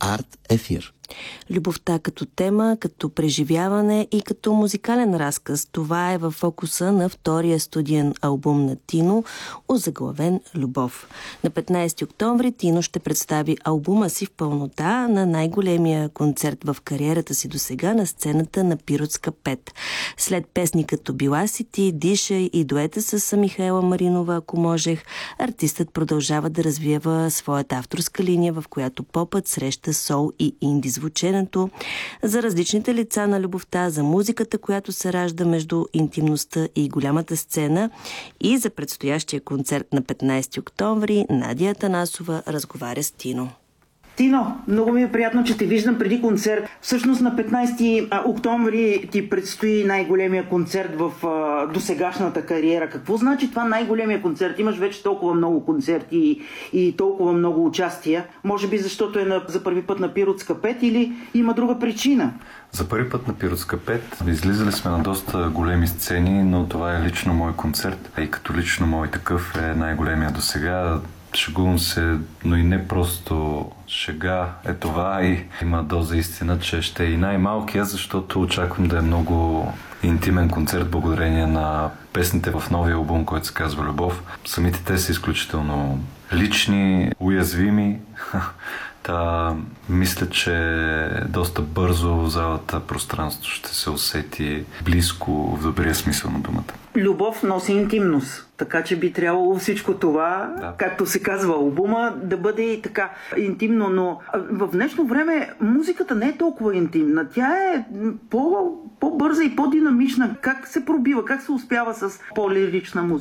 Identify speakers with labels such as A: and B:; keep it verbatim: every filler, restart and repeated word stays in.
A: Арт Ефир.
B: Любовта като тема, като преживяване и като музикален разказ. Това е във фокуса на втория студиен албум на Тино, озаглавен «Любов». На петнайсети октомври Тино ще представи албума си в пълнота на най-големия концерт в кариерата си досега на сцената на Пиротска пет. След песни като «Била си ти», «Дишай» и дуета с Михаела Маринова «Ако можех», артистът продължава да развива своята авторска линия, в която попът среща сол и инди звученето, за различните лица на любовта, за музиката, която се ражда между интимността и голямата сцена, и за предстоящия концерт на петнайсети октомври Надя Атанасова разговаря с Тино.
C: Тино, много ми е приятно, че те виждам преди концерт. Всъщност на петнайсети октомври ти предстои най-големия концерт в а, досегашната кариера. Какво значи това най-големия концерт? Имаш вече толкова много концерти и, и толкова много участия. Може би защото е на, за първи път на Пиротска пет или има друга причина?
D: За първи път на Пиротска пет излизали сме на доста големи сцени, но това е лично мой концерт. И като лично мой такъв е най-големия досега. Шегувам се, но и не просто шега е това, и има доза истина, че ще е и най-малкия, защото очаквам да е много интимен концерт благодарение на песните в новия албум, който се казва «Любов». Самите те са изключително лични, уязвими. Та, мисля, че доста бързо в залата пространство ще се усети близко в добрия смисъл на думата.
C: Любов носи интимност, така че би трябвало всичко това, да, както се казва албума, да бъде и така интимно, но в днешно време музиката не е толкова интимна. Тя е по, по-бърза и по-динамична. Как се пробива, как се успява с по-лирична музика?